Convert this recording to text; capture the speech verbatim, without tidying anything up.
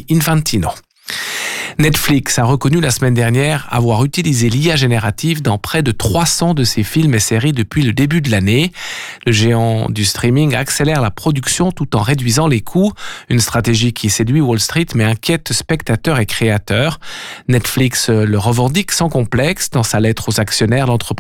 Gianni Infantino. Netflix a reconnu la semaine dernière avoir utilisé l'I A générative dans près de trois cents de ses films et séries depuis le début de l'année. Le géant du streaming accélère la production tout en réduisant les coûts, une stratégie qui séduit Wall Street mais inquiète spectateurs et créateurs. Netflix le revendique sans complexe. Dans sa lettre aux actionnaires, l'entreprise